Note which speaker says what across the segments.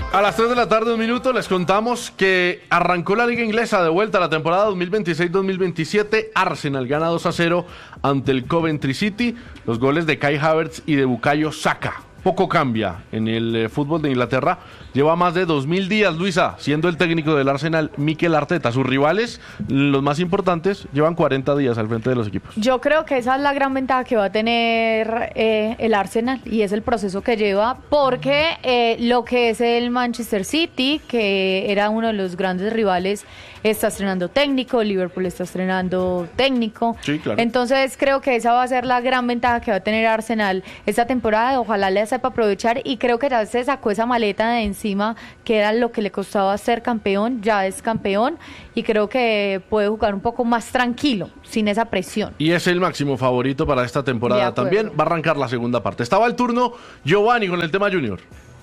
Speaker 1: A las 3 de la tarde, un minuto, les contamos que arrancó la Liga Inglesa de vuelta a la temporada 2026-2027. Arsenal gana 2-0 ante el Coventry City. Los goles de Kai Havertz y de Bukayo Saka. Poco cambia en el fútbol de Inglaterra. Lleva más de 2000 días, Luisa, siendo el técnico del Arsenal Mikel Arteta. Sus rivales, los más importantes, llevan 40 días al frente de los equipos.
Speaker 2: Yo creo que esa es la gran ventaja que va a tener el Arsenal, y es el proceso que lleva, porque lo que es el Manchester City, que era uno de los grandes rivales, está estrenando técnico, Liverpool está estrenando técnico.
Speaker 1: Sí, claro.
Speaker 2: Entonces creo que esa va a ser la gran ventaja que va a tener Arsenal esta temporada. Ojalá le sepa aprovechar, y creo que ya se sacó esa maleta de encima, que era lo que le costaba ser campeón. Ya es campeón y creo que puede jugar un poco más tranquilo, sin esa presión.
Speaker 1: Y es el máximo favorito para esta temporada también. Va a arrancar la segunda parte. Estaba el turno Giovanni con el tema Junior.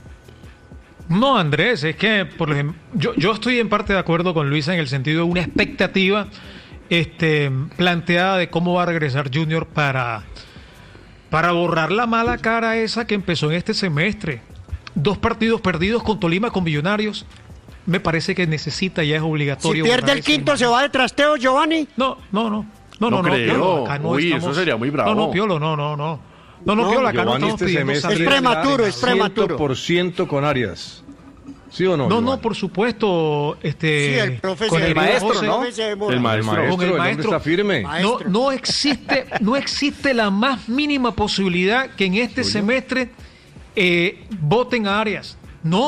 Speaker 3: No, Andrés, es que yo estoy en parte de acuerdo con Luisa en el sentido de una expectativa planteada de cómo va a regresar Junior para borrar la mala cara esa que empezó en este semestre. 2 partidos perdidos con Tolima, con Millonarios. Me parece que necesita, ya es obligatorio.
Speaker 4: Si pierde el quinto, ¿se va de trasteo, Giovanni?
Speaker 3: No
Speaker 1: creo.
Speaker 3: Piolo, acá no
Speaker 1: Uy,
Speaker 3: estamos...
Speaker 1: eso sería muy bravo.
Speaker 3: No, Piolo, no, Piolo, acá no estamos pidiendo...
Speaker 4: Es prematuro.
Speaker 5: 100% con Arias. ¿Sí o no?
Speaker 3: No, por supuesto.
Speaker 4: Sí, el profesor,
Speaker 3: con el
Speaker 4: maestro,
Speaker 3: José,
Speaker 4: ¿no?
Speaker 1: El maestro.
Speaker 3: Con el
Speaker 5: hombre
Speaker 3: maestro
Speaker 5: está firme.
Speaker 3: No existe la más mínima posibilidad que en este semestre voten a Arias.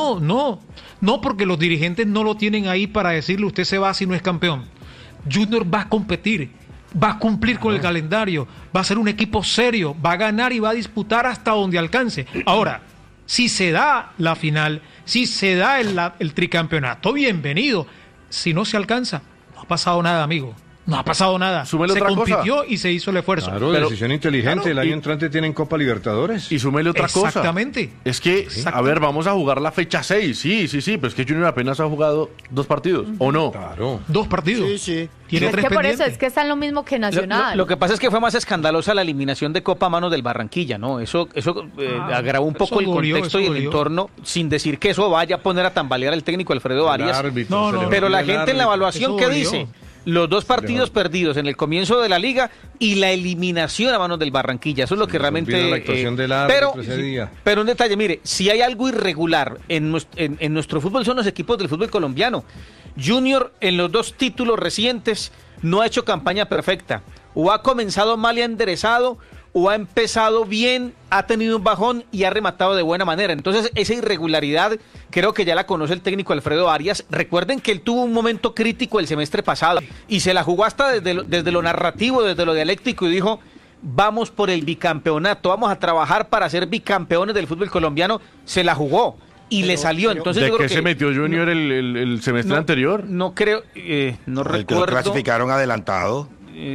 Speaker 3: No, porque los dirigentes no lo tienen ahí para decirle usted se va si no es campeón. Junior va a competir, va a cumplir con el calendario, va a ser un equipo serio, va a ganar y va a disputar hasta donde alcance. Ahora, si se da la final, si se da el tricampeonato, bienvenido. Si no se alcanza, no ha pasado nada, amigo. No ha pasado nada.
Speaker 1: Súmele
Speaker 3: se
Speaker 1: otra
Speaker 3: compitió
Speaker 1: cosa.
Speaker 3: y se hizo el esfuerzo.
Speaker 5: Claro, decisión inteligente. El año entrante tienen Copa Libertadores.
Speaker 1: Y súmele otra cosa.
Speaker 3: Exactamente.
Speaker 1: Es que, a ver, vamos a jugar la fecha 6. Sí, pero es que Junior apenas ha jugado 2 partidos, ¿o no?
Speaker 5: Claro.
Speaker 3: 2 partidos.
Speaker 4: Sí.
Speaker 3: Tiene
Speaker 2: Es
Speaker 3: 3
Speaker 2: que por eso
Speaker 3: pendientes.
Speaker 2: es que están lo mismo que Nacional.
Speaker 6: Lo que pasa es que fue más escandalosa la eliminación de Copa a manos del Barranquilla, ¿no? Eso agravó un poco el contexto y el entorno, sin decir que eso vaya a poner a tambalear al técnico Alfredo Arias. Pero la gente en la evaluación, ¿qué dice? Los 2 partidos perdidos en el comienzo de la liga y la eliminación a manos del Barranquilla. Eso es lo que realmente...
Speaker 5: La actuación del ese día.
Speaker 6: Pero un detalle, mire, si hay algo irregular en nuestro fútbol son los equipos del fútbol colombiano. Junior en los 2 títulos recientes no ha hecho campaña perfecta. O ha comenzado mal y ha enderezado, o ha empezado bien, ha tenido un bajón y ha rematado de buena manera. Entonces, esa irregularidad creo que ya la conoce el técnico Alfredo Arias. Recuerden que él tuvo un momento crítico el semestre pasado y se la jugó hasta desde lo narrativo, desde lo dialéctico, y dijo: vamos por el bicampeonato, vamos a trabajar para ser bicampeones del fútbol colombiano. Se la jugó y le salió. Entonces,
Speaker 1: ¿de
Speaker 6: yo creo
Speaker 1: qué se metió Junior el semestre anterior?
Speaker 6: No creo, no
Speaker 7: El que
Speaker 6: recuerdo.
Speaker 7: lo clasificaron adelantado.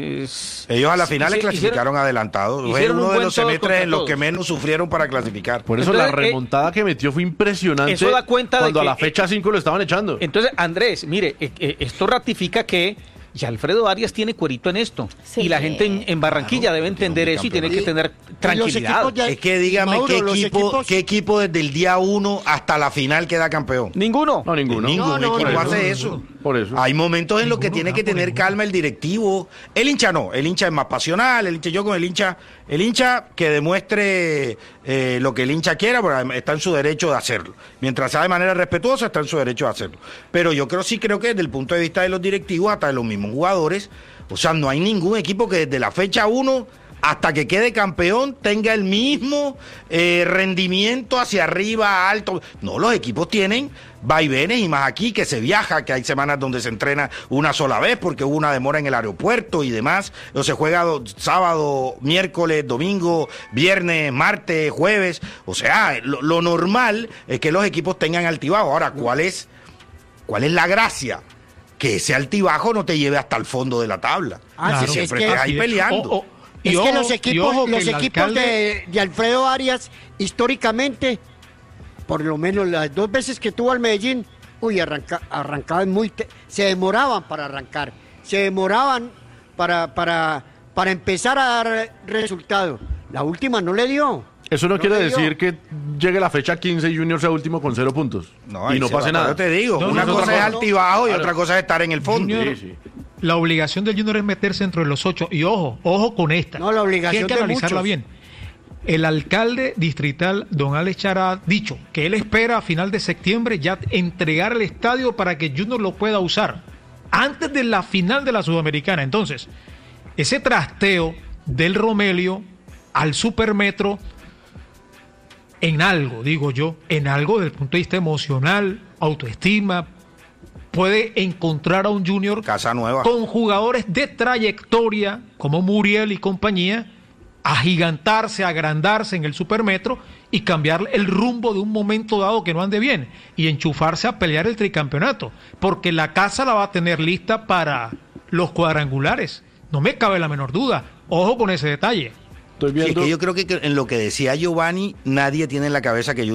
Speaker 7: Ellos a la final le clasificaron adelantado. Fue uno de los semestres en los que menos sufrieron para clasificar.
Speaker 1: Por eso
Speaker 6: Entonces,
Speaker 1: la remontada que metió fue impresionante.
Speaker 6: eso da cuenta
Speaker 1: cuando
Speaker 6: de que,
Speaker 1: a la fecha 5 lo estaban echando.
Speaker 6: Entonces, Andrés, mire, esto ratifica que ya Alfredo Arias tiene cuerito en esto.
Speaker 2: Sí.
Speaker 6: Y la gente en Barranquilla debe entender eso y tiene que tener tranquilidad.
Speaker 7: Es que dígame qué equipo desde el día 1 hasta la final queda campeón.
Speaker 6: Ninguno.
Speaker 1: No, ninguno.
Speaker 7: Ningún equipo
Speaker 1: Por
Speaker 7: hace eso.
Speaker 1: Por eso.
Speaker 7: Hay momentos en los que tiene que tener calma el directivo. El hincha no, el hincha es más pasional, yo con el hincha que demuestre lo que el hincha quiera, porque está en su derecho de hacerlo. Mientras sea de manera respetuosa, está en su derecho de hacerlo. Pero yo creo que desde el punto de vista de los directivos, hasta de los mismos jugadores, o sea, no hay ningún equipo que desde la fecha 1 hasta que quede campeón tenga el mismo rendimiento hacia arriba, alto. No, los equipos tienen vaivenes, y más aquí que se viaja, que hay semanas donde se entrena una sola vez porque hubo una demora en el aeropuerto y demás, o se juega sábado, miércoles, domingo, viernes, martes, jueves. O sea, lo normal es que los equipos tengan altibajo. Ahora, ¿cuál es la gracia? Que ese altibajo no te lleve hasta el fondo de la tabla.
Speaker 4: Claro,
Speaker 7: Que siempre estés ahí peleando.
Speaker 4: Es que los equipos de Alfredo Arias, históricamente, por lo menos las 2 veces que tuvo al Medellín, arrancaban se demoraban para arrancar, se demoraban para empezar a dar resultado. La última no le dio.
Speaker 1: Eso no quiere decir que llegue la fecha 15 y Junior sea último con 0 puntos. Y no pase nada.
Speaker 7: Yo te digo,
Speaker 3: No,
Speaker 7: una
Speaker 3: no,
Speaker 7: cosa
Speaker 3: no,
Speaker 7: es
Speaker 3: no,
Speaker 7: altibajo y
Speaker 1: claro.
Speaker 7: otra cosa es estar en el fondo.
Speaker 3: Junior,
Speaker 1: Sí, sí.
Speaker 3: La obligación del Junior es meterse dentro de los 8. Y ojo con esta.
Speaker 4: No, la obligación
Speaker 3: que hay que
Speaker 4: de
Speaker 3: analizarla
Speaker 4: muchos.
Speaker 3: bien. El alcalde distrital, don Alex Chara, ha dicho que él espera a final de septiembre ya entregar el estadio para que Junior lo pueda usar antes de la final de la Sudamericana. Entonces, ese trasteo del Romelio al Supermetro, en algo, digo yo, en algo desde el punto de vista emocional, autoestima, puede encontrar a un Junior
Speaker 7: Casa nueva.
Speaker 3: con jugadores de trayectoria como Muriel y compañía, agigantarse, agrandarse en el Supermetro y cambiar el rumbo de un momento dado que no ande bien y enchufarse a pelear el tricampeonato, porque la casa la va a tener lista para los cuadrangulares, no me cabe la menor duda. Ojo con ese detalle.
Speaker 1: Estoy
Speaker 7: Sí, es
Speaker 1: viendo.
Speaker 7: que yo creo que en lo que decía Giovanni, nadie tiene en la cabeza que